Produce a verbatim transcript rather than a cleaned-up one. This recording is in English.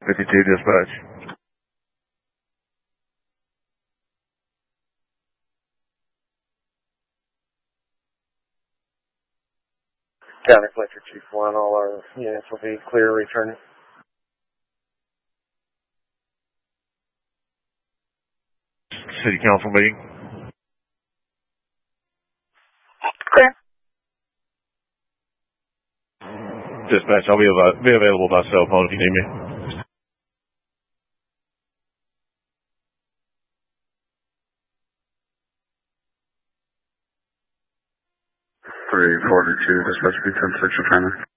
fifty-two dispatch. County Collector Chief one, all our units will be clear returning. City Council meeting. Clear. Dispatch, I'll be, av- be available by cell phone if you need me. three forty-two, dispatch B ten six returning.